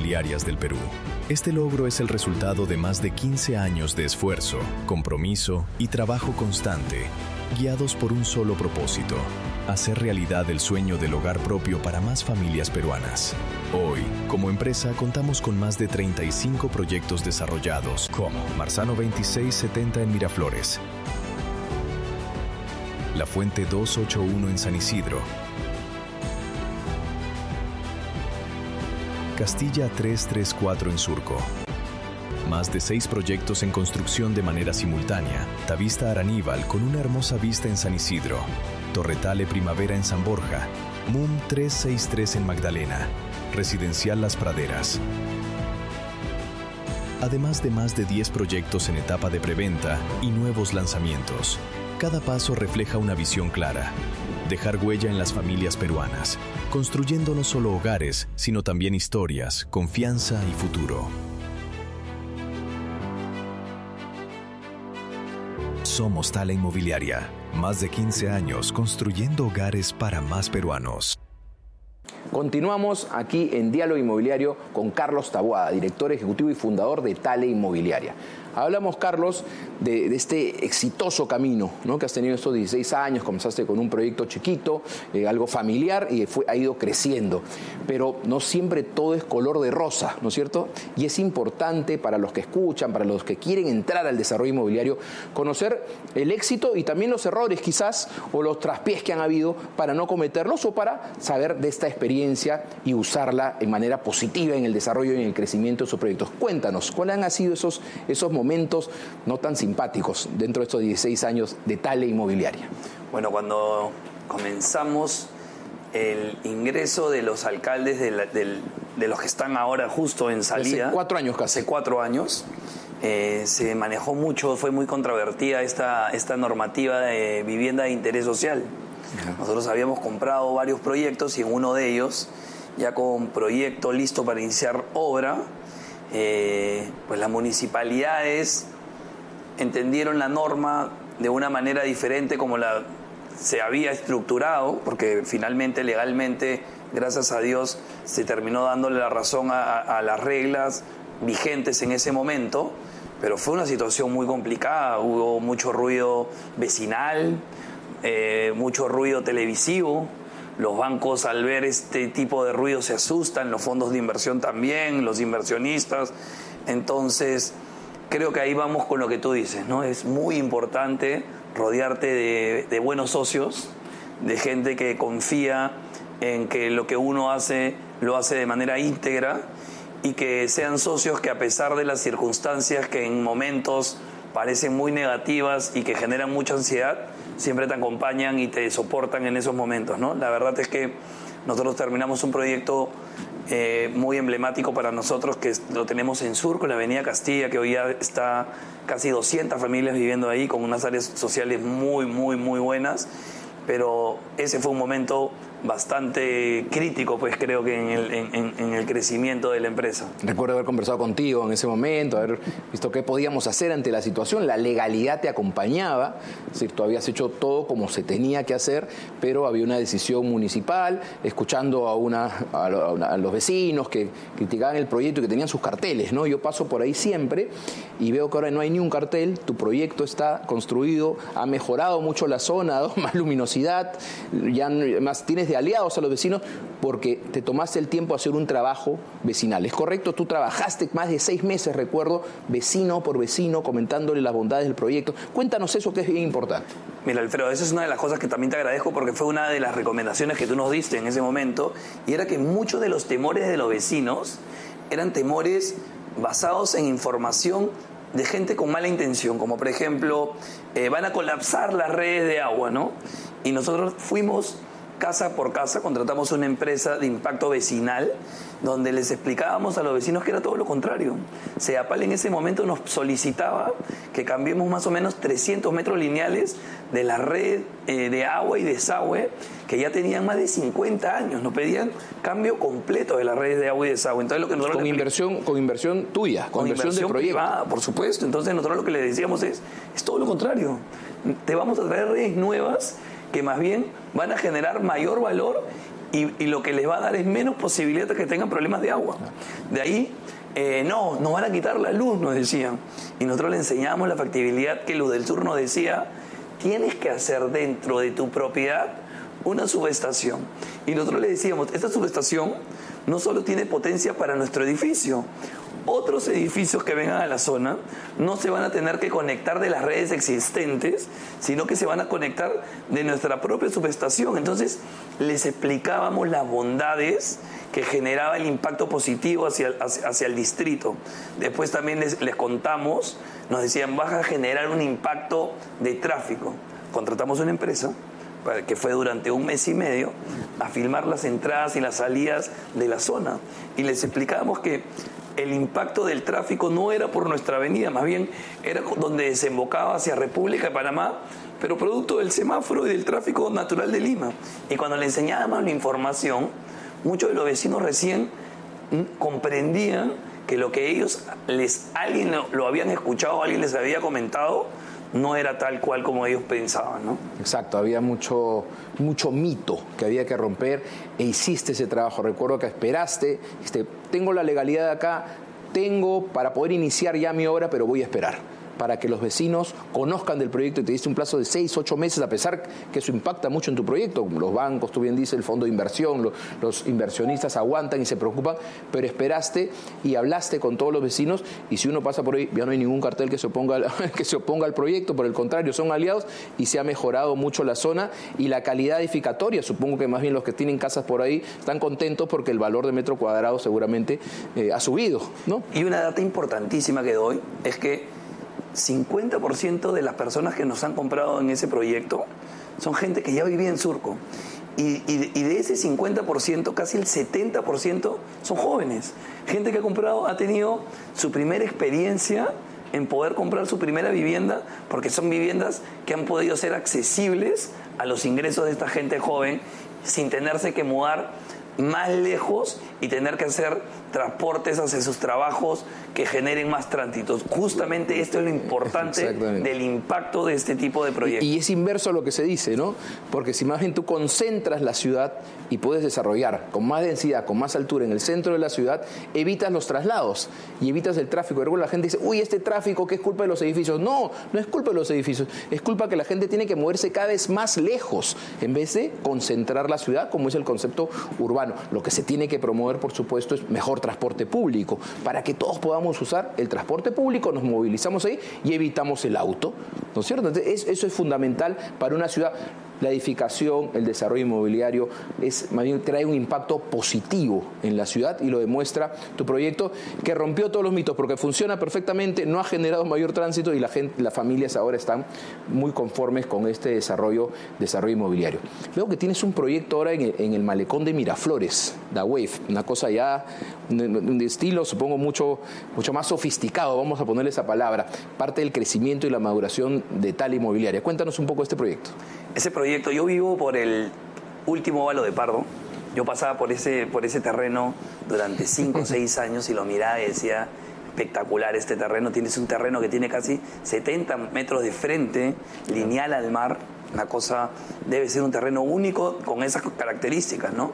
inmobiliarias del Perú. Este logro es el resultado de más de 15 años de esfuerzo, compromiso y trabajo constante, guiados por un solo propósito: hacer realidad el sueño del hogar propio para más familias peruanas. Hoy, como empresa, contamos con más de 35 proyectos desarrollados, como Marzano 2670 en Miraflores, La Fuente 281 en San Isidro, Castilla 334 en Surco. Más de 6 proyectos en construcción de manera simultánea: Tavista Araníbal con una hermosa vista en San Isidro, Torretale Primavera en San Borja, MUM 363 en Magdalena, Residencial Las Praderas. Además de más de 10 proyectos en etapa de preventa y nuevos lanzamientos. Cada paso refleja una visión clara: dejar huella en las familias peruanas, construyendo no solo hogares, sino también historias, confianza y futuro. Somos Tala Inmobiliaria, más de 15 años construyendo hogares para más peruanos. Continuamos aquí en Diálogo Inmobiliario con Carlos Taboada, director ejecutivo y fundador de Tala Inmobiliaria. Hablamos, Carlos, de este exitoso camino, ¿no?, que has tenido estos 16 años. Comenzaste con un proyecto chiquito, algo familiar, y ha ido creciendo. Pero no siempre todo es color de rosa, ¿no es cierto? Y es importante para los que escuchan, para los que quieren entrar al desarrollo inmobiliario, conocer el éxito y también los errores quizás, o los traspiés que han habido, para no cometerlos o para saber de esta experiencia y usarla en manera positiva en el desarrollo y en el crecimiento de sus proyectos. Cuéntanos, ¿cuáles han sido esos momentos no tan simpáticos dentro de estos 16 años de Tala Inmobiliaria? Bueno, cuando comenzamos el ingreso de los alcaldes de los que están ahora justo en salida. Hace 4 años casi. Hace 4 años. Se manejó mucho, fue muy controvertida esta normativa de vivienda de interés social. Nosotros habíamos comprado varios proyectos y en uno de ellos, ya con proyecto listo para iniciar obra, pues las municipalidades entendieron la norma de una manera diferente como se había estructurado, porque finalmente, legalmente, gracias a Dios, se terminó dándole la razón a las reglas vigentes en ese momento, pero fue una situación muy complicada. Hubo mucho ruido vecinal, mucho ruido televisivo. Los bancos, al ver este tipo de ruido, se asustan, los fondos de inversión también, los inversionistas. Entonces, creo que ahí vamos con lo que tú dices, ¿no? Es muy importante rodearte de buenos socios, de gente que confía en que lo que uno hace, lo hace de manera íntegra, y que sean socios que, a pesar de las circunstancias que en momentos parecen muy negativas y que generan mucha ansiedad, siempre te acompañan y te soportan en esos momentos, ¿no? La verdad es que nosotros terminamos un proyecto muy emblemático para nosotros, que lo tenemos en Surco, en la avenida Castilla, que hoy ya está casi 200 familias viviendo ahí, con unas áreas sociales muy, muy, muy buenas. Pero ese fue un momento bastante crítico, pues creo que en el crecimiento de la empresa. Recuerdo haber conversado contigo en ese momento, haber visto qué podíamos hacer ante la situación. La legalidad te acompañaba, es decir, tú habías hecho todo como se tenía que hacer, pero había una decisión municipal, escuchando a los vecinos que criticaban el proyecto y que tenían sus carteles, ¿no? Yo paso por ahí siempre y veo que ahora no hay ni un cartel. Tu proyecto está construido, ha mejorado mucho la zona, ha dado más luminosidad, ya más tienes de aliados a los vecinos, porque te tomaste el tiempo de hacer un trabajo vecinal. ¿Es correcto? Tú trabajaste más de 6 meses, recuerdo, vecino por vecino, comentándole las bondades del proyecto. Cuéntanos eso, que es bien importante. Mira, Alfredo, esa es una de las cosas que también te agradezco, porque fue una de las recomendaciones que tú nos diste en ese momento, y era que muchos de los temores de los vecinos eran temores basados en información de gente con mala intención, como por ejemplo, van a colapsar las redes de agua, ¿no? Y nosotros fuimos casa por casa, contratamos una empresa de impacto vecinal, donde les explicábamos a los vecinos que era todo lo contrario. CEAPAL en ese momento nos solicitaba que cambiemos más o menos 300 metros lineales de la red de agua y desagüe, que ya tenían más de 50 años. Nos pedían cambio completo de las redes de agua y desagüe. Entonces, lo que nosotros con inversión tuya, con inversión del proyecto. Privada, por supuesto. Entonces, nosotros lo que le decíamos es todo lo contrario. Te vamos a traer redes nuevas que más bien van a generar mayor valor y lo que les va a dar es menos posibilidad de que tengan problemas de agua. De ahí, no, nos van a quitar la luz, nos decían. Y nosotros le enseñábamos la factibilidad que Luz del Sur nos decía, tienes que hacer dentro de tu propiedad una subestación. Y nosotros le decíamos, esta subestación no solo tiene potencia para nuestro edificio, otros edificios que vengan a la zona no se van a tener que conectar de las redes existentes, sino que se van a conectar de nuestra propia subestación. Entonces, les explicábamos las bondades que generaba el impacto positivo hacia el distrito. Después también les contamos, nos decían, vas a generar un impacto de tráfico. Contratamos una empresa que fue durante 1 mes y medio a filmar las entradas y las salidas de la zona. Y les explicábamos que el impacto del tráfico no era por nuestra avenida, más bien era donde desembocaba hacia República de Panamá, pero producto del semáforo y del tráfico natural de Lima. Y cuando le enseñábamos la información, muchos de los vecinos recién comprendían que lo que ellos, alguien lo habían escuchado, alguien les había comentado, no era tal cual como ellos pensaban, ¿no? Exacto, había mucho mito que había que romper e hiciste ese trabajo. Recuerdo que esperaste, tengo la legalidad de acá, tengo para poder iniciar ya mi obra, pero voy a esperar para que los vecinos conozcan del proyecto y te diste un plazo de 6, 8 meses, a pesar que eso impacta mucho en tu proyecto. Los bancos, tú bien dices, el fondo de inversión, los inversionistas aguantan y se preocupan, pero esperaste y hablaste con todos los vecinos y si uno pasa por ahí, ya no hay ningún cartel que se oponga al proyecto, por el contrario, son aliados y se ha mejorado mucho la zona y la calidad edificatoria. Supongo que más bien los que tienen casas por ahí están contentos porque el valor de metro cuadrado seguramente ha subido, ¿no? Y una data importantísima que doy es que 50% de las personas que nos han comprado en ese proyecto son gente que ya vivía en Surco. Y de ese 50%, casi el 70% son jóvenes. Gente que ha comprado, ha tenido su primera experiencia en poder comprar su primera vivienda, porque son viviendas que han podido ser accesibles a los ingresos de esta gente joven sin tenerse que mudar más lejos y tener que hacer transportes hacia sus trabajos que generen más tránsitos. Justamente esto es lo importante del impacto de este tipo de proyectos. Y es inverso a lo que se dice, ¿no? Porque si más bien tú concentras la ciudad y puedes desarrollar con más densidad, con más altura en el centro de la ciudad, evitas los traslados y evitas el tráfico. Luego la gente dice, uy, este tráfico que es culpa de los edificios. No, no es culpa de los edificios, es culpa que la gente tiene que moverse cada vez más lejos en vez de concentrar la ciudad, como es el concepto urbano. Lo que se tiene que promover, por supuesto, es mejor transporte público, para que todos podamos usar el transporte público, nos movilizamos ahí y evitamos el auto, ¿no es cierto? Entonces, eso es fundamental para una ciudad. La edificación, el desarrollo inmobiliario, más bien trae un impacto positivo en la ciudad y lo demuestra tu proyecto, que rompió todos los mitos porque funciona perfectamente, no ha generado mayor tránsito y las familias ahora están muy conformes con este desarrollo inmobiliario. Veo que tienes un proyecto ahora en el malecón de Miraflores, la Wave, una cosa ya de estilo, supongo, mucho más sofisticado, vamos a ponerle esa palabra, parte del crecimiento y la maduración de Tale Inmobiliaria. Cuéntanos un poco de este proyecto. Ese proyecto, yo vivo por el último Valo de Pardo. Yo pasaba por ese terreno durante 5 o 6 años y lo miraba y decía, espectacular este terreno. Tienes un terreno que tiene casi 70 metros de frente, lineal al mar. Una cosa, debe ser un terreno único con esas características, ¿no?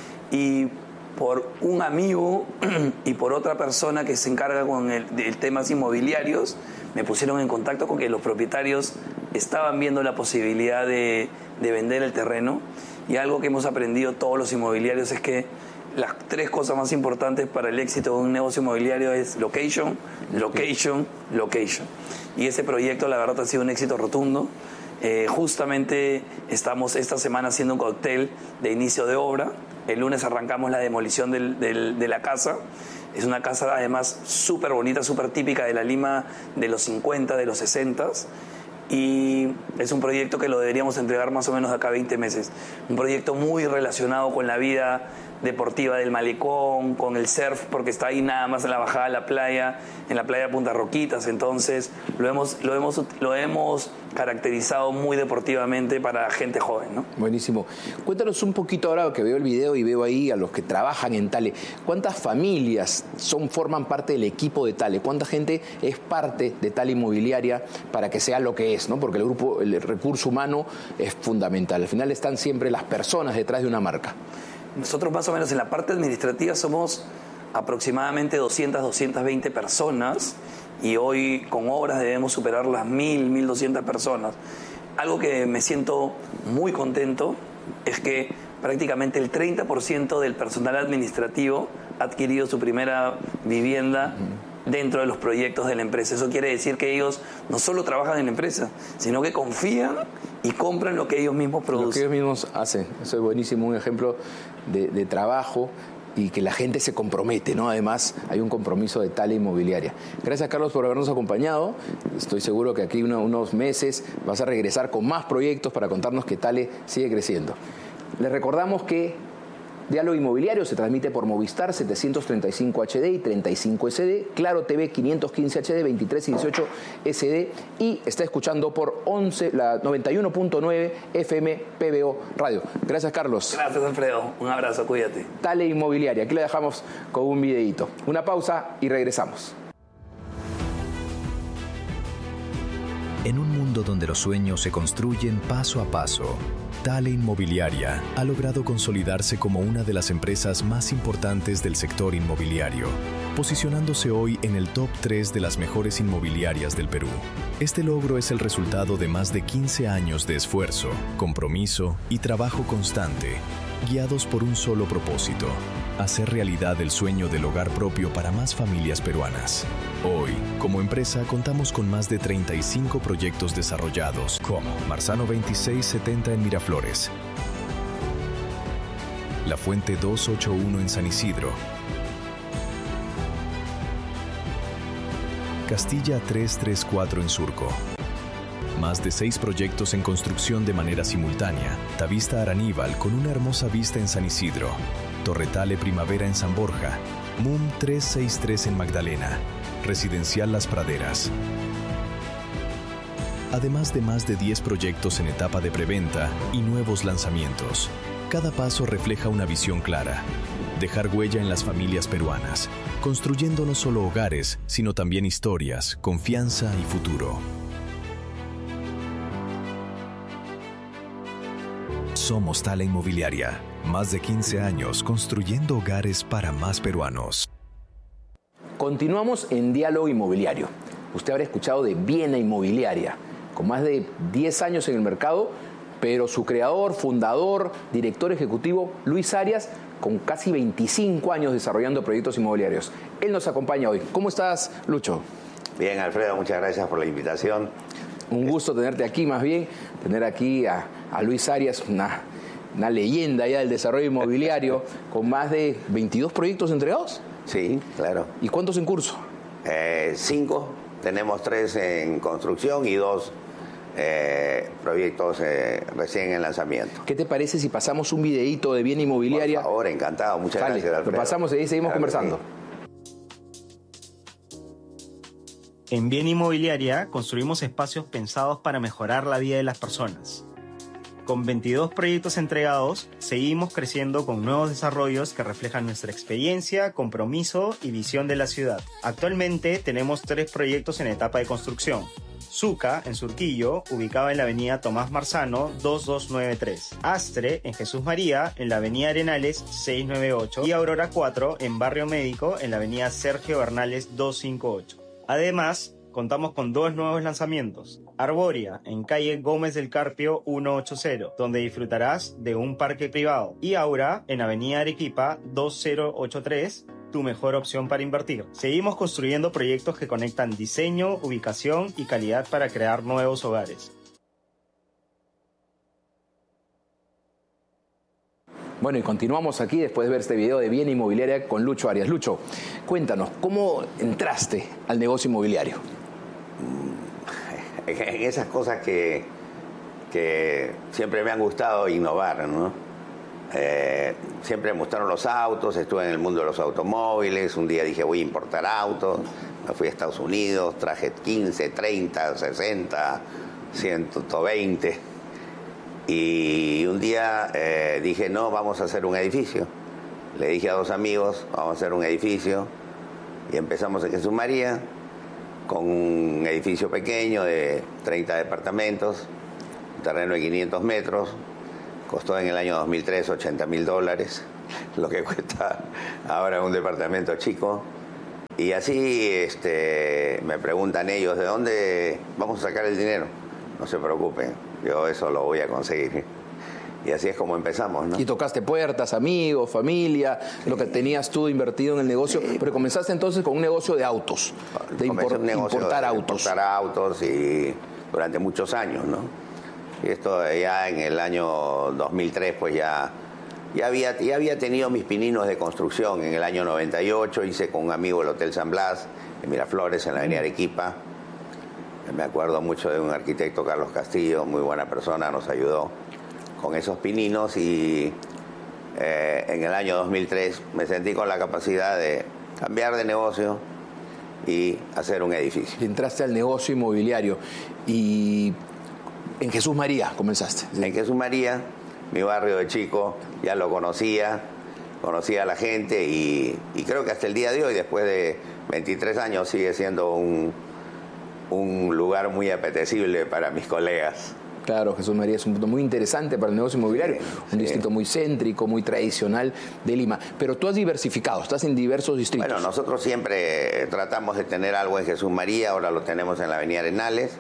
Y por un amigo y por otra persona que se encarga con el temas inmobiliarios, me pusieron en contacto con que los propietarios estaban viendo la posibilidad de vender el terreno. Y algo que hemos aprendido todos los inmobiliarios es que las 3 cosas más importantes para el éxito de un negocio inmobiliario es location, location, location. Y ese proyecto, la verdad, ha sido un éxito rotundo. Justamente estamos esta semana haciendo un cóctel de inicio de obra. El lunes arrancamos la demolición de la casa. Es una casa además súper bonita, súper típica de la Lima de los 50, de los 60. Y es un proyecto que lo deberíamos entregar más o menos de acá a 20 meses. Un proyecto muy relacionado con la vida deportiva del malecón, con el surf, porque está ahí nada más en la bajada de la playa, en la playa de Punta Roquitas. Entonces lo hemos caracterizado muy deportivamente para gente joven, ¿no? Buenísimo. Cuéntanos un poquito ahora que veo el video y veo ahí a los que trabajan en Tale. ¿Cuántas familias forman parte del equipo de Tale? ¿Cuánta gente es parte de Tale Inmobiliaria para que sea lo que es, ¿no? Porque el recurso humano es fundamental. Al final están siempre las personas detrás de una marca. Nosotros más o menos en la parte administrativa somos aproximadamente 200, 220 personas y hoy con obras debemos superar las 1.200 personas. Algo que me siento muy contento es que prácticamente el 30% del personal administrativo ha adquirido su primera vivienda dentro de los proyectos de la empresa. Eso quiere decir que ellos no solo trabajan en la empresa, sino que confían y compran lo que ellos mismos producen. Lo que ellos mismos hacen. Eso es buenísimo, un ejemplo de trabajo y que la gente se compromete, ¿no? Además, hay un compromiso de Tale Inmobiliaria. Gracias, Carlos, por habernos acompañado. Estoy seguro que aquí unos meses vas a regresar con más proyectos para contarnos que Tale sigue creciendo. Les recordamos que Diálogo Inmobiliario se transmite por Movistar 735 HD y 35 SD, Claro TV 515 HD, 23 y 18 SD y está escuchando por la 91.9 FM PBO Radio. Gracias, Carlos. Gracias, Alfredo. Un abrazo, cuídate. Tale Inmobiliaria, aquí le dejamos con un videíto. Una pausa y regresamos. En un mundo donde los sueños se construyen paso a paso, Tale Inmobiliaria ha logrado consolidarse como una de las empresas más importantes del sector inmobiliario, posicionándose hoy en el top 3 de las mejores inmobiliarias del Perú. Este logro es el resultado de más de 15 años de esfuerzo, compromiso y trabajo constante, guiados por un solo propósito: hacer realidad el sueño del hogar propio para más familias peruanas. Hoy, como empresa, contamos con más de 35 proyectos desarrollados, como Marzano 2670 en Miraflores, La Fuente 281 en San Isidro, Castilla 334 en Surco. Más de 6 proyectos en construcción de manera simultánea: Tavista Araníbal con una hermosa vista en San Isidro, Torre Tale Primavera en San Borja, MUM 363 en Magdalena, Residencial Las Praderas. Además de más de 10 proyectos en etapa de preventa y nuevos lanzamientos. Cada paso refleja una visión clara: dejar huella en las familias peruanas, construyendo no solo hogares, sino también historias, confianza y futuro. Somos Tale Inmobiliaria, más de 15 años construyendo hogares para más peruanos. Continuamos en Diálogo Inmobiliario. Usted habrá escuchado de Viena Inmobiliaria, con más de 10 años en el mercado, pero su creador, fundador, director ejecutivo, Luis Arias, con casi 25 años desarrollando proyectos inmobiliarios. Él nos acompaña hoy. ¿Cómo estás, Lucho? Bien, Alfredo, muchas gracias por la invitación. Un gusto tenerte aquí, más bien, tener aquí a Luis Arias, una leyenda ya del desarrollo inmobiliario, con más de 22 proyectos entregados. Sí, claro. ¿Y cuántos en curso? 5, tenemos 3 en construcción y 2 proyectos recién en lanzamiento. ¿Qué te parece si pasamos un videíto de Viena Inmobiliaria? Por favor, encantado, muchas gracias, Alfredo. Lo pasamos y ahí seguimos conversando. En Viena Inmobiliaria construimos espacios pensados para mejorar la vida de las personas. Con 22 proyectos entregados, seguimos creciendo con nuevos desarrollos que reflejan nuestra experiencia, compromiso y visión de la ciudad. Actualmente tenemos 3 proyectos en etapa de construcción. Zuca, en Surquillo, ubicado en la avenida Tomás Marzano 2293. Astre, en Jesús María, en la avenida Arenales 698. Y Aurora 4, en Barrio Médico, en la avenida Sergio Bernales 258. Además, contamos con 2 nuevos lanzamientos. Arboria, en calle Gómez del Carpio 180, donde disfrutarás de un parque privado. Y Aura, en avenida Arequipa 2083, tu mejor opción para invertir. Seguimos construyendo proyectos que conectan diseño, ubicación y calidad para crear nuevos hogares. Bueno, y continuamos aquí después de ver este video de Viena Inmobiliaria con Lucho Arias. Lucho, cuéntanos, ¿cómo entraste al negocio inmobiliario? En esas cosas que siempre me han gustado innovar, ¿no? Siempre me gustaron los autos, estuve en el mundo de los automóviles. Un día dije, voy a importar autos. Me fui a Estados Unidos, traje 15, 30, 60, 120. Y un día dije, no, vamos a hacer un edificio. Le dije a 2 amigos, vamos a hacer un edificio. Y empezamos en Jesús María, con un edificio pequeño de 30 departamentos, un terreno de 500 metros. Costó en el año 2003 $80,000. lo que cuesta ahora un departamento chico. Y así me preguntan ellos, ¿de dónde vamos a sacar el dinero? No se preocupen, yo eso lo voy a conseguir. Y así es como empezamos, ¿no? Y tocaste puertas, amigos, familia, lo que tenías tú invertido en el negocio, pero comenzaste entonces con un negocio de autos, de importar autos. Importar autos y durante muchos años, ¿no? Y esto ya en el año 2003, pues ya había tenido mis pininos de construcción. En el año 98 hice con un amigo el Hotel San Blas, en Miraflores, en la avenida Arequipa. Me acuerdo mucho de un arquitecto, Carlos Castillo, muy buena persona, nos ayudó con esos pininos y en el año 2003 me sentí con la capacidad de cambiar de negocio y hacer un edificio. Y entraste al negocio inmobiliario y en Jesús María comenzaste. ¿Sí? En Jesús María, mi barrio de chico, ya lo conocía a la gente y creo que hasta el día de hoy, después de 23 años, sigue siendo un lugar muy apetecible para mis colegas. Claro, Jesús María es un punto muy interesante para el negocio inmobiliario, un distrito muy céntrico, muy tradicional de Lima. Pero tú has diversificado, estás en diversos distritos. Bueno, nosotros siempre tratamos de tener algo en Jesús María, ahora lo tenemos en la avenida Arenales,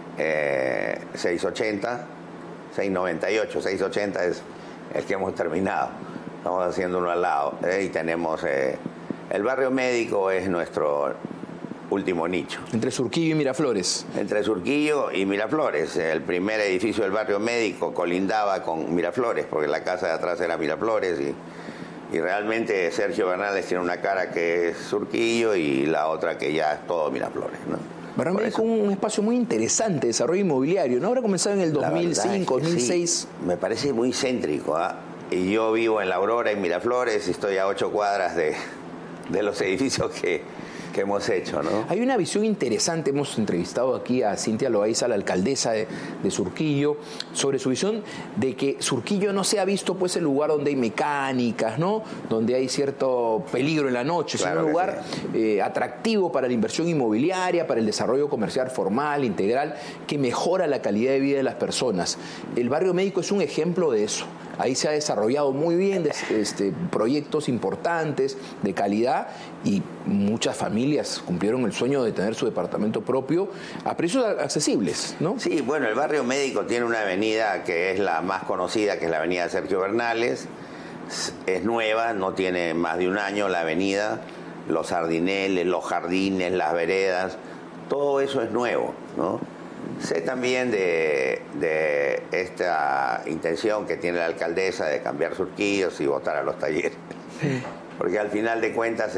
680, 698, 680 es el que hemos terminado. Estamos haciendo uno al lado. Y tenemos el barrio médico, es nuestro último nicho. Entre Surquillo y Miraflores. Entre Surquillo y Miraflores. El primer edificio del barrio médico colindaba con Miraflores, porque la casa de atrás era Miraflores y realmente Sergio Bernales tiene una cara que es Surquillo y la otra que ya es todo Miraflores, ¿no? Barrio Médico, un espacio muy interesante, desarrollo inmobiliario, ¿no? Habrá comenzado en el 2005, 2006. Sí, me parece muy céntrico, ¿eh? Y yo vivo en La Aurora, en Miraflores, y estoy a 8 cuadras de los edificios que hemos hecho, ¿no? Hay una visión interesante, hemos entrevistado aquí a Cintia Loaiza, la alcaldesa de Surquillo, sobre su visión de que Surquillo no se ha visto pues el lugar donde hay mecánicas, ¿no? Donde hay cierto peligro en la noche, claro, sino un lugar atractivo para la inversión inmobiliaria, para el desarrollo comercial formal, integral, que mejora la calidad de vida de las personas. El barrio médico es un ejemplo de eso. Ahí se ha desarrollado muy bien proyectos importantes de calidad y muchas familias cumplieron el sueño de tener su departamento propio a precios accesibles, ¿no? Sí, bueno, el barrio médico tiene una avenida que es la más conocida, que es la avenida Sergio Bernales. Es nueva, no tiene más de un año la avenida. Los jardineles, los jardines, las veredas, todo eso es nuevo, ¿no? Sé también de esta intención que tiene la alcaldesa de cambiar Surquillos y votar a los talleres. Sí. Porque al final de cuentas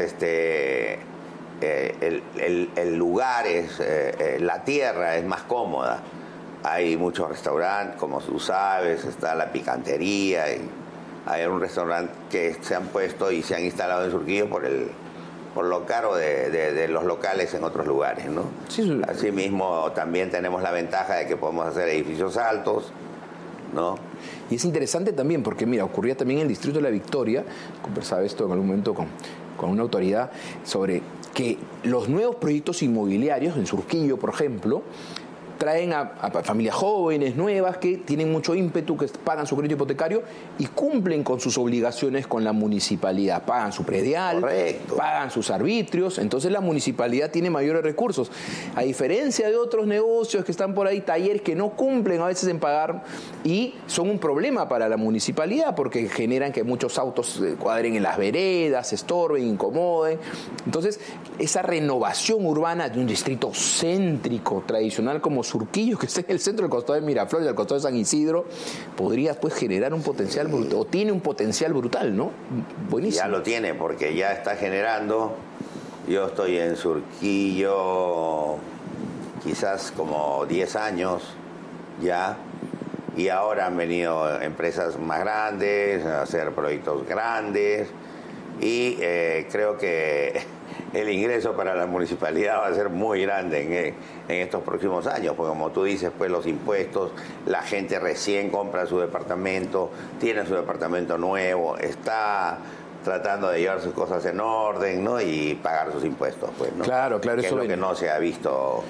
el lugar la tierra es más cómoda. Hay muchos restaurantes, como tú sabes, está la picantería, y hay un restaurante que se han puesto y se han instalado en Surquillo por lo caro de los locales en otros lugares, ¿no? Sí. Asimismo, también tenemos la ventaja de que podemos hacer edificios altos, ¿no? Y es interesante también porque, mira, ocurría también en el Distrito de la Victoria, conversaba esto en algún momento con una autoridad, sobre que los nuevos proyectos inmobiliarios, en Surquillo, por ejemplo, traen a familias jóvenes, nuevas, que tienen mucho ímpetu, que pagan su crédito hipotecario y cumplen con sus obligaciones con la municipalidad. Pagan su predial, correcto, pagan sus arbitrios, entonces la municipalidad tiene mayores recursos. A diferencia de otros negocios que están por ahí, talleres que no cumplen a veces en pagar y son un problema para la municipalidad porque generan que muchos autos cuadren en las veredas, estorben, incomoden. Entonces, esa renovación urbana de un distrito céntrico, tradicional como Surquillo, que está en el centro del costado de Miraflores y al costado de San Isidro, podría pues generar un potencial brutal, o tiene un potencial brutal, ¿no? Buenísimo. Ya lo tiene, porque ya está generando. Yo estoy en Surquillo quizás como 10 años ya, y ahora han venido empresas más grandes a hacer proyectos grandes, y creo que el ingreso para la municipalidad va a ser muy grande en estos próximos años, porque como tú dices, pues los impuestos, la gente recién compra su departamento, tiene su departamento nuevo, está tratando de llevar sus cosas en orden, ¿no? Y pagar sus impuestos, pues, ¿no? Claro, que es lo que no se ha visto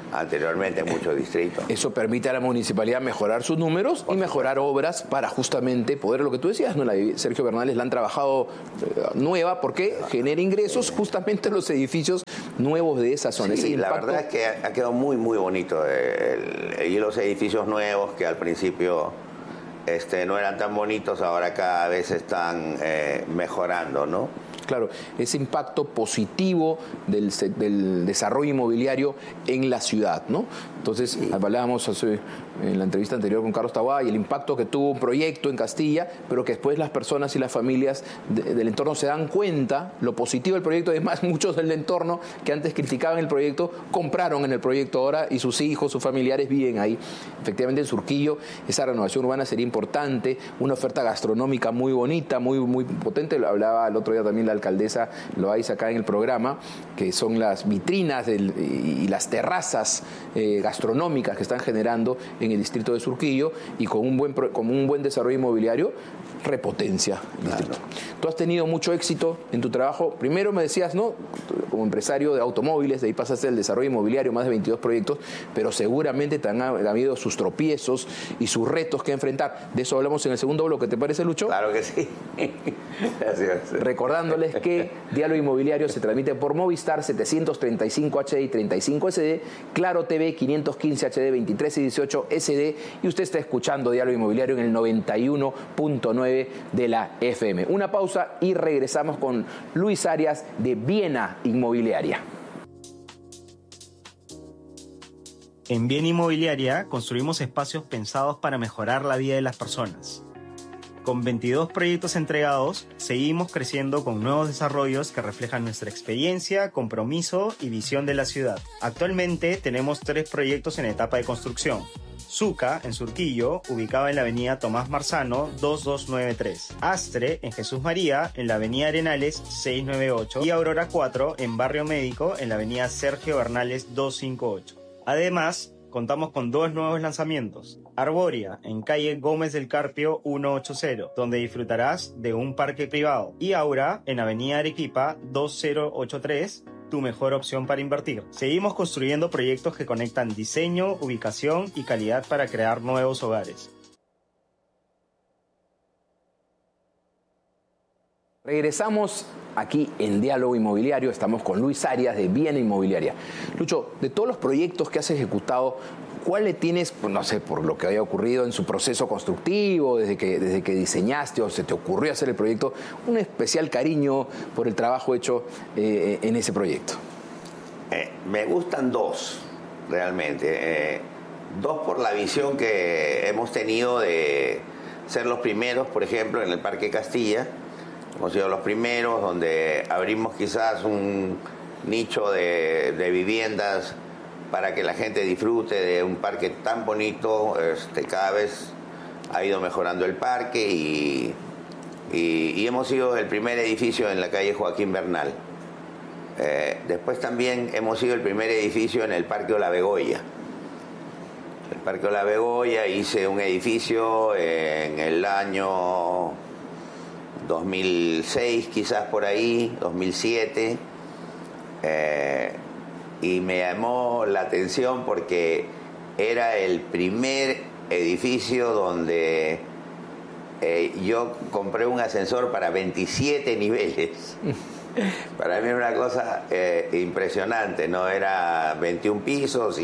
anteriormente en muchos distritos. Eso permite a la municipalidad mejorar sus números y mejorar obras para justamente poder, lo que tú decías, ¿no? Sergio Bernales la han trabajado nueva porque genera ingresos justamente en los edificios nuevos de esa zona. Sí, la verdad es que ha quedado muy, muy bonito. Y los edificios nuevos que al principio no eran tan bonitos, ahora cada vez están mejorando, ¿no? Claro, ese impacto positivo del desarrollo inmobiliario en la ciudad, ¿no? Entonces, hablábamos en la entrevista anterior con Carlos Taboada y el impacto que tuvo un proyecto en Castilla, pero que después las personas y las familias del entorno se dan cuenta lo positivo del proyecto. Además, muchos del entorno que antes criticaban el proyecto, compraron en el proyecto ahora y sus hijos, sus familiares viven ahí. Efectivamente, en Surquillo, esa renovación urbana sería importante, una oferta gastronómica muy bonita, muy, muy potente. Hablaba el otro día también la alcaldesa Loaiza acá en el programa, que son las vitrinas y las terrazas gastronómicas que están generando en el distrito de Surquillo, y con un buen desarrollo inmobiliario repotencia el distrito. Claro. Tú has tenido mucho éxito en tu trabajo. Primero me decías, ¿no?, como empresario de automóviles, de ahí pasaste al desarrollo inmobiliario, más de 22 proyectos, pero seguramente te han habido sus tropiezos y sus retos que enfrentar. De eso hablamos en el segundo bloque, ¿te parece, Lucho? Claro que sí. Gracias. Recordándoles que Diálogo Inmobiliario se transmite por Movistar 735 HD y 35 SD, Claro TV 515 HD, 23 y 18 SD, y usted está escuchando Diálogo Inmobiliario en el 91.9 de la FM. Una pausa y regresamos con Luis Arias de Viena Inmobiliaria. En Viena Inmobiliaria construimos espacios pensados para mejorar la vida de las personas. Con 22 proyectos entregados, seguimos creciendo con nuevos desarrollos que reflejan nuestra experiencia, compromiso y visión de la ciudad. Actualmente tenemos 3 proyectos en etapa de construcción. Zuca, en Surquillo, ubicado en la avenida Tomás Marzano 2293. Astre, en Jesús María, en la avenida Arenales 698. Y Aurora 4, en Barrio Médico, en la avenida Sergio Bernales 258. Además, contamos con 2 nuevos lanzamientos. Arboria, en calle Gómez del Carpio 180, donde disfrutarás de un parque privado. Y Aura, en avenida Arequipa 2083, tu mejor opción para invertir. Seguimos construyendo proyectos que conectan diseño, ubicación y calidad para crear nuevos hogares. Regresamos aquí en Diálogo Inmobiliario. Estamos con Luis Arias de Viena Inmobiliaria. Lucho, de todos los proyectos que has ejecutado, ¿cuál le tienes, pues no sé, por lo que haya ocurrido en su proceso constructivo, desde que diseñaste o se te ocurrió hacer el proyecto, un especial cariño por el trabajo hecho en ese proyecto? Me gustan 2, realmente. 2 por la visión que hemos tenido de ser los primeros, por ejemplo, en el Parque Castilla. Hemos sido los primeros, donde abrimos quizás un nicho de viviendas para que la gente disfrute de un parque tan bonito. Cada vez ha ido mejorando el parque y hemos sido el primer edificio en la calle Joaquín Bernal. Después también hemos sido el primer edificio en el Parque Olabegoya. El Parque Olabegoya hice un edificio en el año 2006, quizás por ahí, 2007, y me llamó la atención porque era el primer edificio donde yo compré un ascensor para 27 niveles. Para mí era una cosa impresionante, ¿no? Era 21 pisos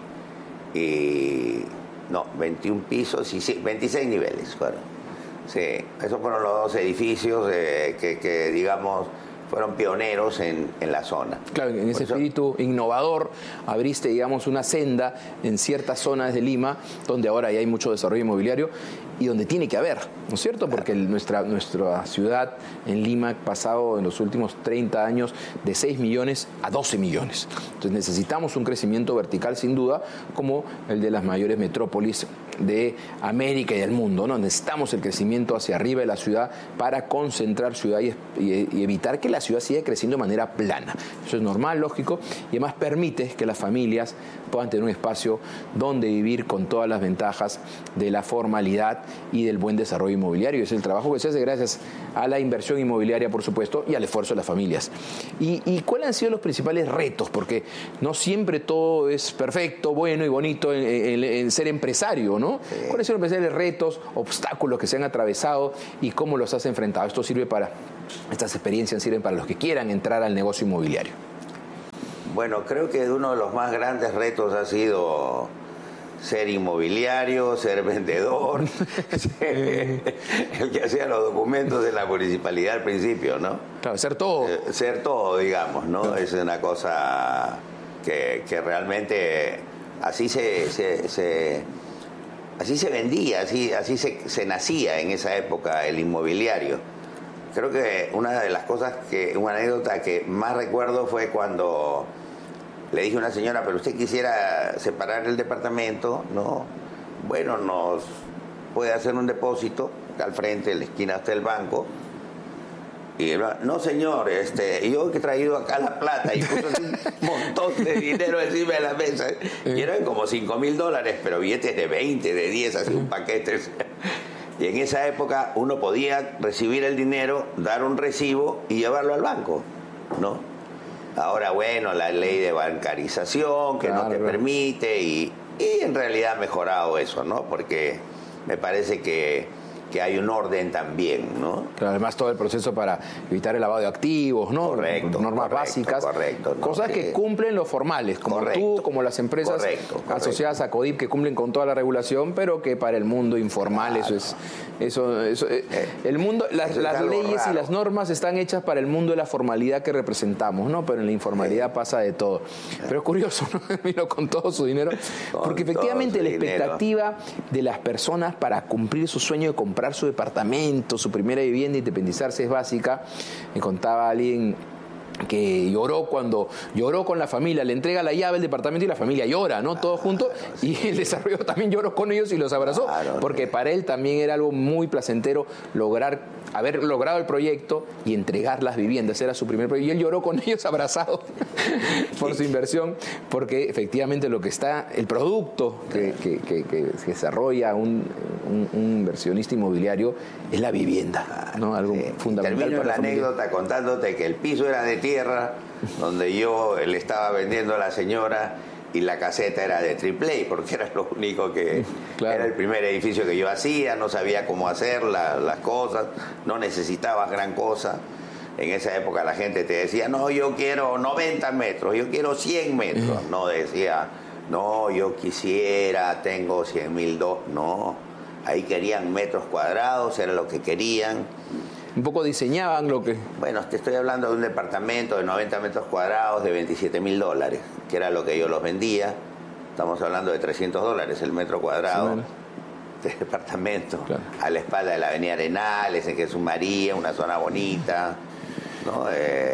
no, 21 pisos y 26 niveles, claro. Sí, esos fueron los 2 edificios que digamos, fueron pioneros en la zona. Claro, en ese espíritu innovador abriste, digamos, una senda en ciertas zonas de Lima, donde ahora ya hay mucho desarrollo inmobiliario y donde tiene que haber, ¿no es cierto? Porque nuestra ciudad en Lima ha pasado en los últimos 30 años de 6 millones a 12 millones. Entonces necesitamos un crecimiento vertical, sin duda, como el de las mayores metrópolis de América y del mundo, ¿no? Necesitamos el crecimiento hacia arriba de la ciudad para concentrar ciudad y evitar que la ciudad sigue creciendo de manera plana. Eso es normal, lógico, y además permite que las familias puedan tener un espacio donde vivir con todas las ventajas de la formalidad y del buen desarrollo inmobiliario. Es el trabajo que se hace gracias a la inversión inmobiliaria, por supuesto, y al esfuerzo de las familias. ¿Y cuáles han sido los principales retos? Porque no siempre todo es perfecto, bueno y bonito en ser empresario, ¿no? Sí. ¿Cuáles son los principales retos, obstáculos que se han atravesado y cómo los has enfrentado? Esto sirve para, estas experiencias sirven para los que quieran entrar al negocio inmobiliario. Bueno, creo que uno de los más grandes retos ha sido ser inmobiliario, ser vendedor, el que hacía los documentos de la municipalidad al principio, ¿no? Claro, ser todo. Ser todo, digamos, ¿no? Claro. Es una cosa que realmente así se vendía, así se nacía en esa época el inmobiliario. Creo que una anécdota que más recuerdo fue cuando le dije a una señora, pero usted quisiera separar el departamento, ¿no? Bueno, nos puede hacer un depósito al frente, en la esquina hasta el banco. Y él, no señor, yo he traído acá la plata y puso un montón de dinero encima de la mesa. Y eran como $5,000, pero billetes de 20, de 10, así un paquete. Y en esa época uno podía recibir el dinero, dar un recibo y llevarlo al banco, ¿no? Ahora, bueno, la ley de bancarización que no te permite y en realidad ha mejorado eso, ¿no? Porque me parece que hay un orden también, ¿no? Claro, además todo el proceso para evitar el lavado de activos, ¿no? Correcto. Normas básicas. Correcto. ¿No? Cosas que cumplen los formales, como tú, como las empresas asociadas a CODIP, que cumplen con toda la regulación, pero que para el mundo informal eso el mundo, las leyes raro. Y las normas están hechas para el mundo de la formalidad que representamos, ¿no? Pero en la informalidad pasa de todo. Pero es curioso, ¿no? Vino con todo su dinero, porque efectivamente la expectativa de las personas para cumplir su sueño de comprar su departamento, su primera vivienda, independizarse es básica. Me contaba alguien que lloró con la familia, le entrega la llave del departamento y la familia llora, ¿no? Todos juntos, y el desarrollo también lloró con ellos y los abrazó, porque para él también era algo muy placentero haber logrado el proyecto y entregar las viviendas, era su primer proyecto, y él lloró con ellos abrazado por su inversión, porque efectivamente lo que está, el producto que desarrolla un inversionista inmobiliario es la vivienda, ¿no? Algo fundamental. Termino para la anécdota contándote que el piso era de tierra, donde yo le estaba vendiendo a la señora, y la caseta era de AAA, porque era lo único que... Claro. Era el primer edificio que yo hacía, no sabía cómo hacer las cosas, no necesitaba gran cosa. En esa época la gente te decía, no, yo quiero 90 metros, yo quiero 100 metros. No decía, no, yo quisiera, tengo 100.000, no. Ahí querían metros cuadrados, era lo que querían. Un poco diseñaban lo que... Bueno, te estoy hablando de un departamento de 90 metros cuadrados de $27,000, que era lo que yo los vendía. Estamos hablando de $300 el metro cuadrado de departamento. Claro. A la espalda de la avenida Arenales, en Jesús María, una zona bonita, ¿no?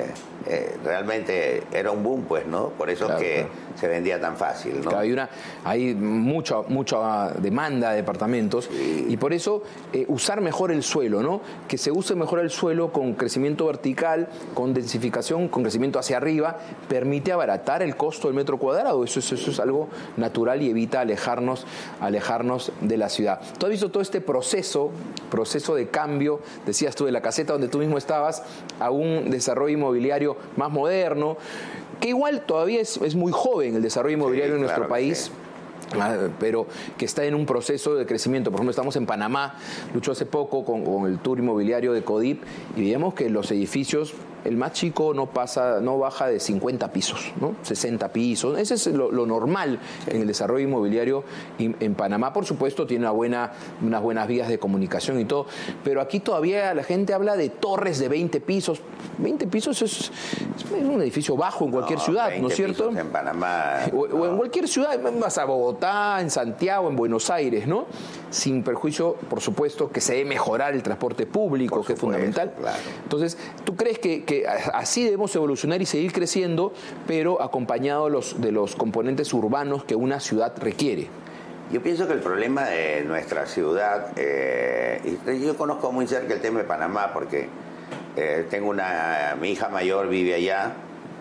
Realmente era un boom, pues, ¿no? Por eso se vendía tan fácil, ¿no? Claro, hay mucha demanda de departamentos, y por eso usar mejor el suelo, ¿no? Que se use mejor el suelo con crecimiento vertical, con densificación, con crecimiento hacia arriba, permite abaratar el costo del metro cuadrado. Eso es algo natural y evita alejarnos de la ciudad. ¿Tú has visto todo este proceso de cambio, decías tú, de la caseta donde tú mismo estabas, a un desarrollo inmobiliario más moderno, que igual todavía es muy joven el desarrollo inmobiliario en nuestro país? Pero que está en un proceso de crecimiento. Por ejemplo, estamos en Panamá, Lucho hace poco con el tour inmobiliario de CODIP, y vemos que los edificios, el más chico no baja de 50 pisos, ¿no? 60 pisos. Ese es lo normal en el desarrollo inmobiliario en Panamá. Por supuesto, tiene unas buenas vías de comunicación y todo, pero aquí todavía la gente habla de torres de 20 pisos. 20 pisos es un edificio bajo en cualquier ciudad, ¿no es cierto? En Panamá. O en cualquier ciudad, vas a Bogotá, en Santiago, en Buenos Aires, ¿no? Sin perjuicio, por supuesto, que se debe mejorar el transporte público, que es fundamental. Claro. Entonces, ¿tú crees que así debemos evolucionar y seguir creciendo, pero acompañado de los componentes urbanos que una ciudad requiere? Yo pienso que el problema de nuestra ciudad, y yo conozco muy cerca el tema de Panamá, porque Mi hija mayor vive allá,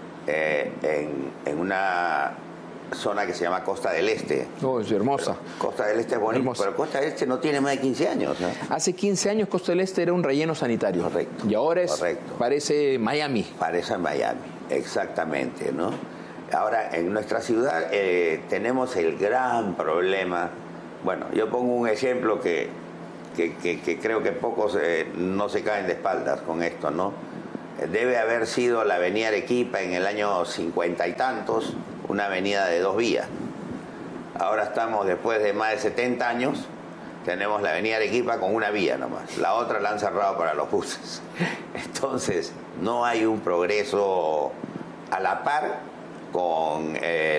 en una zona que se llama Costa del Este. Oh, es hermosa. Costa del Este es bonito, hermosa. Pero Costa del Este no tiene más de 15 años. Hace 15 años Costa del Este era un relleno sanitario. Correcto. Y ahora parece Miami. Parece Miami, exactamente, ¿no? Ahora, en nuestra ciudad tenemos el gran problema. Bueno, yo pongo un ejemplo que creo que pocos no se caen de espaldas con esto, ¿no? Debe haber sido la avenida Arequipa en el año 50 y tantos, una avenida de 2 vías. Ahora estamos, después de más de 70 años, tenemos la avenida Arequipa con una vía nomás. La otra la han cerrado para los buses. Entonces, no hay un progreso a la par con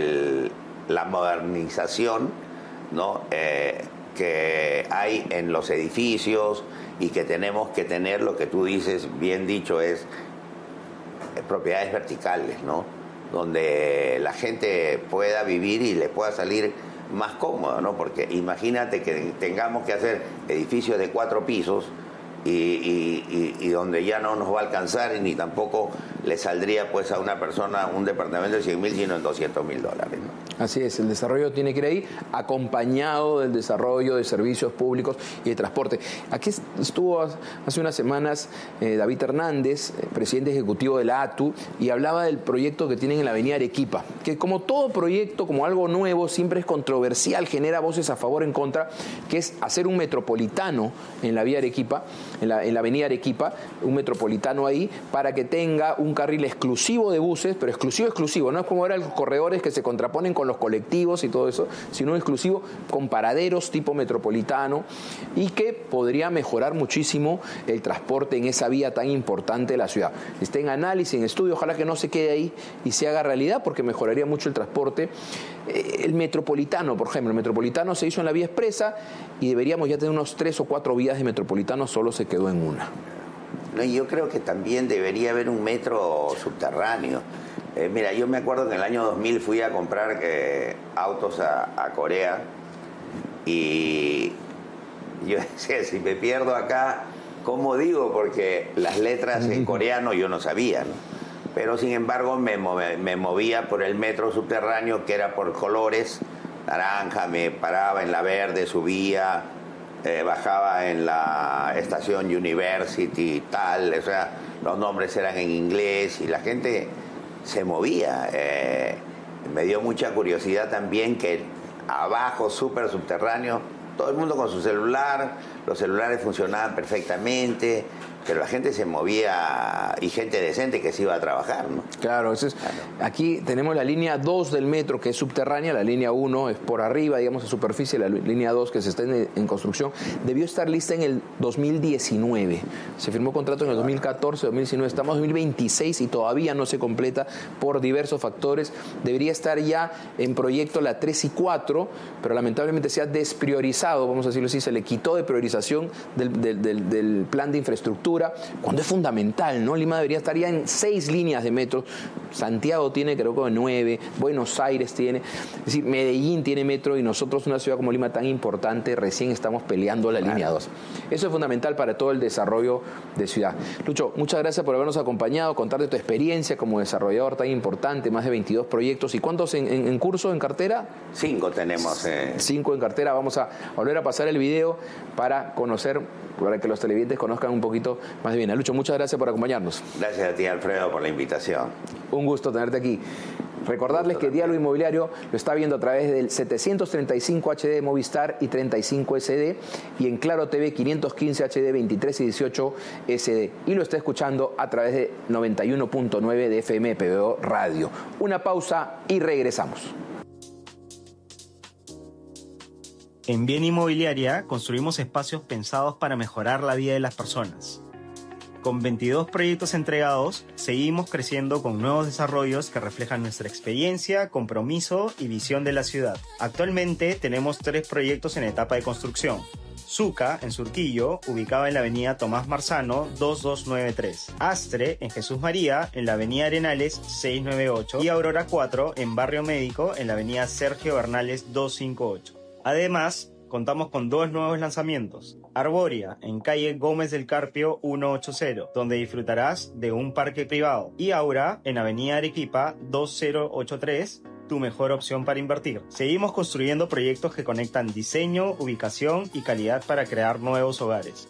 la modernización, ¿no? Que hay en los edificios y que tenemos que tener, lo que tú dices, bien dicho, es propiedades verticales, ¿no? Donde la gente pueda vivir y le pueda salir más cómodo, ¿no? Porque imagínate que tengamos que hacer edificios de 4 pisos y donde ya no nos va a alcanzar y ni tampoco le saldría pues a una persona un departamento de 100.000, sino en $200.000, ¿no? Así es, el desarrollo tiene que ir ahí acompañado del desarrollo de servicios públicos y de transporte. Aquí estuvo hace unas semanas David Hernández, presidente ejecutivo de la ATU, y hablaba del proyecto que tienen en la avenida Arequipa, que como todo proyecto, como algo nuevo, siempre es controversial, genera voces a favor, en contra, que es hacer un metropolitano en la vía Arequipa, en la avenida Arequipa, un metropolitano ahí, para que tenga un carril exclusivo de buses, pero exclusivo, no es como eran los corredores que se contraponen con los colectivos y todo eso, sino exclusivo con paraderos tipo metropolitano, y que podría mejorar muchísimo el transporte en esa vía tan importante de la ciudad. Está en análisis, en estudio, ojalá que no se quede ahí y se haga realidad, porque mejoraría mucho el transporte. El metropolitano, por ejemplo, el metropolitano se hizo en la vía expresa y deberíamos ya tener unos 3 o 4 vías de metropolitano, solo se quedó en una. No, yo creo que también debería haber un metro subterráneo. Mira, yo me acuerdo que en el año 2000 fui a comprar autos a Corea, y yo decía, si me pierdo acá, ¿cómo digo? Porque las letras en coreano yo no sabía, ¿no? Pero sin embargo me movía por el metro subterráneo, que era por colores, naranja, me paraba en la verde, subía, bajaba en la estación University, tal, o sea, los nombres eran en inglés y la gente se movía. Me dio mucha curiosidad también que abajo, súper subterráneo, todo el mundo con su celular, los celulares funcionaban perfectamente, pero la gente se movía, y gente decente que se iba a trabajar, ¿no? Claro, aquí tenemos la línea 2 del metro, que es subterránea, la línea 1 es por arriba, digamos, en superficie, la línea 2 que se está en construcción, debió estar lista en el 2019. Se firmó contrato en el 2014, 2019, estamos en 2026 y todavía no se completa por diversos factores. Debería estar ya en proyecto la 3 y 4, pero lamentablemente se ha despriorizado, vamos a decirlo así, se le quitó de priorización del plan de infraestructura, cuando es fundamental, ¿no? Lima debería estar ya en 6 líneas de metro, Santiago tiene creo que 9, Buenos Aires tiene, es decir, Medellín tiene metro, y nosotros, una ciudad como Lima tan importante, recién estamos peleando la línea 2. Eso es fundamental para todo el desarrollo de ciudad. Lucho, muchas gracias por habernos acompañado, contar de tu experiencia como desarrollador tan importante, más de 22 proyectos. ¿Y cuántos en curso, en cartera? 5 tenemos. 5 en cartera. Vamos a volver a pasar el video para conocer, para que los televidentes conozcan un poquito más bien. Lucho, muchas gracias por acompañarnos. Gracias a ti, Alfredo, por la invitación. Un gusto tenerte aquí. Recordarles que Diálogo Inmobiliario lo está viendo a través del 735 HD de Movistar y 35 SD, y en Claro TV 515 HD 23 y 18 SD, y lo está escuchando a través de 91.9 de FM PBO Radio. Una pausa y regresamos. En Bien Inmobiliaria construimos espacios pensados para mejorar la vida de las personas. Con 22 proyectos entregados, seguimos creciendo con nuevos desarrollos que reflejan nuestra experiencia, compromiso y visión de la ciudad. Actualmente tenemos 3 proyectos en etapa de construcción. Zuca, en Surquillo, ubicado en la avenida Tomás Marzano, 2293. Astre, en Jesús María, en la avenida Arenales, 698. Y Aurora 4, en Barrio Médico, en la avenida Sergio Bernales, 258. Además, contamos con 2 nuevos lanzamientos. Arboria, en calle Gómez del Carpio 180, donde disfrutarás de un parque privado. Y Aura, en avenida Arequipa 2083, tu mejor opción para invertir. Seguimos construyendo proyectos que conectan diseño, ubicación y calidad para crear nuevos hogares.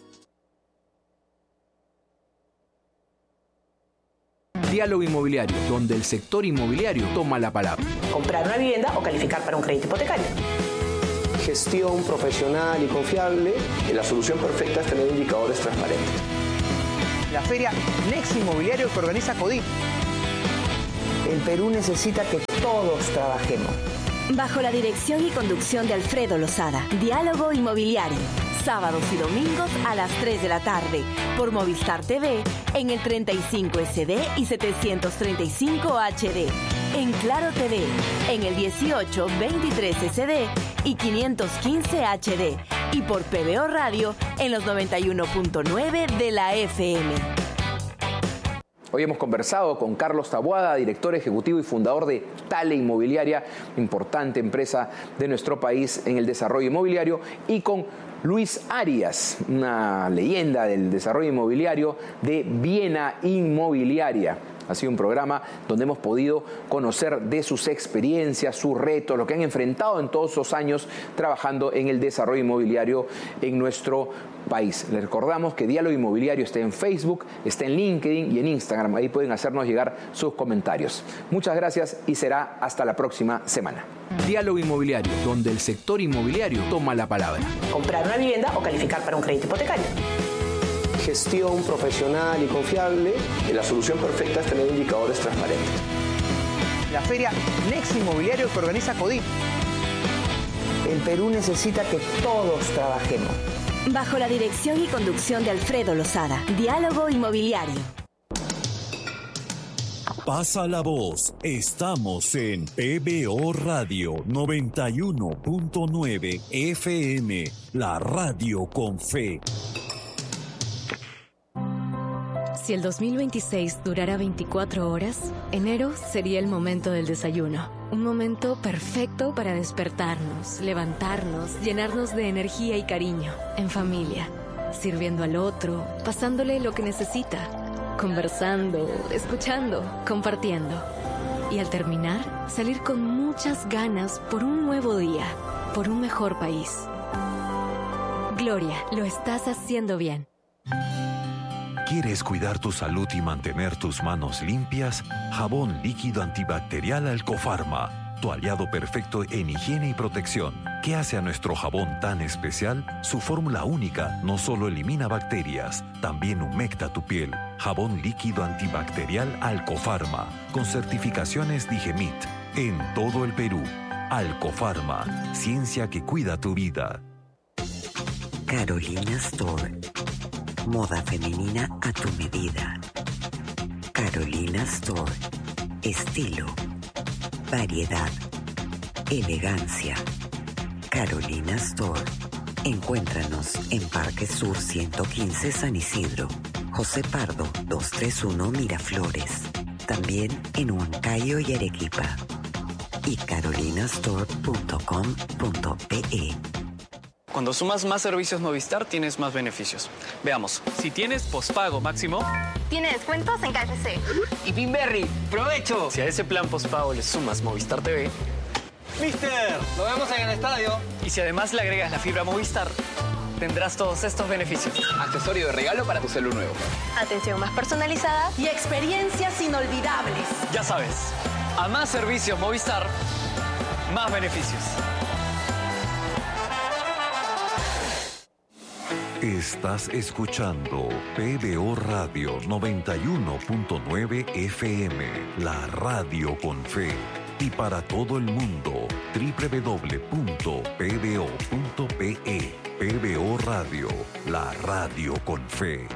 Diálogo Inmobiliario, donde el sector inmobiliario toma la palabra. Comprar una vivienda o calificar para un crédito hipotecario. Gestión profesional y confiable. La solución perfecta es tener indicadores transparentes. La feria Next Inmobiliario que organiza CODIP. El Perú necesita que todos trabajemos. Bajo la dirección y conducción de Alfredo Lozada. Diálogo Inmobiliario. Sábados y domingos a las 3 de la tarde. Por Movistar TV en el 35 SD y 735 HD. En Claro TV en el 18, 23 SD y 515 HD. Y por PBO Radio en los 91.9 de la FM. Hoy hemos conversado con Carlos Taboada, director ejecutivo y fundador de Tale Inmobiliaria, importante empresa de nuestro país en el desarrollo inmobiliario, y con Luis Arias, una leyenda del desarrollo inmobiliario de Viena Inmobiliaria. Ha sido un programa donde hemos podido conocer de sus experiencias, sus retos, lo que han enfrentado en todos esos años trabajando en el desarrollo inmobiliario en nuestro país. Les recordamos que Diálogo Inmobiliario está en Facebook, está en LinkedIn y en Instagram. Ahí pueden hacernos llegar sus comentarios. Muchas gracias y será hasta la próxima semana. Diálogo Inmobiliario, donde el sector inmobiliario toma la palabra. Comprar una vivienda o calificar para un crédito hipotecario. Gestión profesional y confiable. La solución perfecta es tener indicadores transparentes. La feria Next Inmobiliario que organiza CODIP. El Perú necesita que todos trabajemos. Bajo la dirección y conducción de Alfredo Lozada. Diálogo Inmobiliario. Pasa la voz. Estamos en PBO Radio 91.9 FM, la radio con fe. Si el 2026 durara 24 horas, enero sería el momento del desayuno. Un momento perfecto para despertarnos, levantarnos, llenarnos de energía y cariño, en familia, sirviendo al otro, pasándole lo que necesita, conversando, escuchando, compartiendo. Y al terminar, salir con muchas ganas por un nuevo día, por un mejor país. Gloria, lo estás haciendo bien. ¿Quieres cuidar tu salud y mantener tus manos limpias? Jabón líquido antibacterial Alcofarma, tu aliado perfecto en higiene y protección. ¿Qué hace a nuestro jabón tan especial? Su fórmula única no solo elimina bacterias, también humecta tu piel. Jabón líquido antibacterial Alcofarma, con certificaciones Digemit, en todo el Perú. Alcofarma, ciencia que cuida tu vida. Carolina Store. Moda femenina a tu medida. Carolina Store. Estilo, variedad, elegancia. Carolina Store. Encuéntranos en Parque Sur 115 San Isidro, José Pardo 231 Miraflores. También en Huancayo y Arequipa. Y carolinastore.com.pe. Cuando sumas más servicios Movistar, tienes más beneficios. Veamos. Si tienes pospago máximo, tiene descuentos en KFC. Y Pinberry, ¡provecho! Si a ese plan pospago le sumas Movistar TV, ¡Mister! ¡Lo vemos en el estadio! Y si además le agregas la fibra Movistar, tendrás todos estos beneficios. Accesorio de regalo para tu celular nuevo. Atención más personalizada y experiencias inolvidables. Ya sabes, a más servicios Movistar, más beneficios. Estás escuchando PBO Radio 91.9 FM, la radio con fe. Y para todo el mundo, www.pbo.pe. PBO Radio, la radio con fe.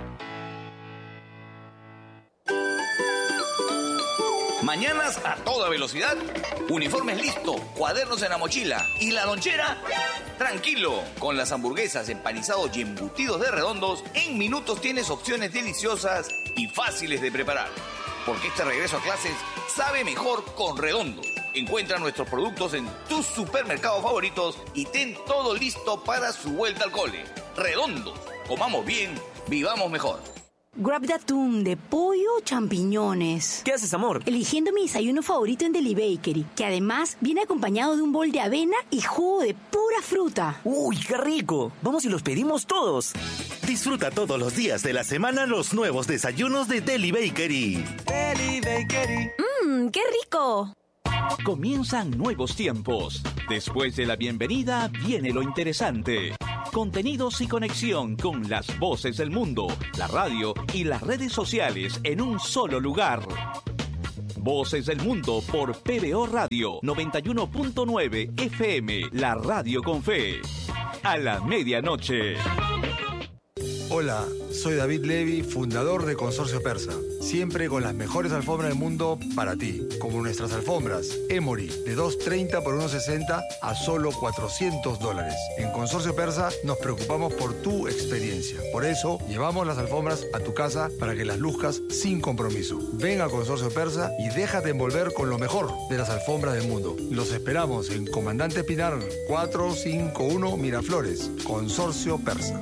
Mañanas a toda velocidad, uniformes listo, cuadernos en la mochila y la lonchera, tranquilo. Con las hamburguesas, empanizados y embutidos de Redondos, en minutos tienes opciones deliciosas y fáciles de preparar. Porque este regreso a clases sabe mejor con Redondos. Encuentra nuestros productos en tus supermercados favoritos y ten todo listo para su vuelta al cole. Redondos, comamos bien, vivamos mejor. Grab de atún, de pollo o champiñones. ¿Qué haces, amor? Eligiendo mi desayuno favorito en Deli Bakery, que además viene acompañado de un bol de avena y jugo de pura fruta. ¡Uy, qué rico! Vamos y los pedimos todos. Disfruta todos los días de la semana los nuevos desayunos de Deli Bakery. Deli Bakery. ¡Qué rico! Comienzan nuevos tiempos. Después de la bienvenida viene lo interesante. Contenidos y conexión con las voces del mundo, la radio y las redes sociales en un solo lugar. Voces del Mundo por PBO Radio 91.9 FM, la radio con fe. A la medianoche. Hola, soy David Levy, fundador de Consorcio Persa. Siempre con las mejores alfombras del mundo para ti. Como nuestras alfombras Emory, de $230 por $160 a solo $400. En Consorcio Persa nos preocupamos por tu experiencia. Por eso, llevamos las alfombras a tu casa para que las luzcas sin compromiso. Ven a Consorcio Persa y déjate envolver con lo mejor de las alfombras del mundo. Los esperamos en Comandante Pinar 451 Miraflores. Consorcio Persa.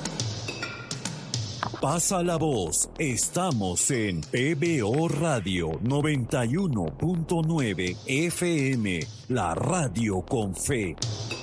Pasa la voz. Estamos en PBO Radio 91.9 FM, la radio con fe.